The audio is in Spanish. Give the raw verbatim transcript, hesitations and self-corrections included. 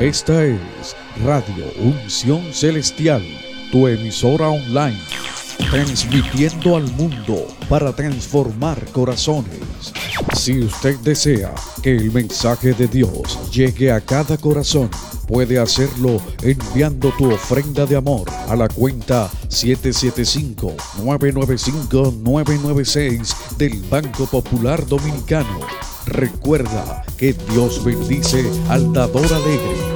Esta es Radio Unción Celestial, tu emisora online, transmitiendo al mundo para transformar corazones. Si usted desea que el mensaje de Dios llegue a cada corazón, puede hacerlo enviando tu ofrenda de amor a la cuenta siete siete cinco, nueve nueve cinco, nueve nueve seis del Banco Popular Dominicano. Recuerda que Dios bendice al dador alegre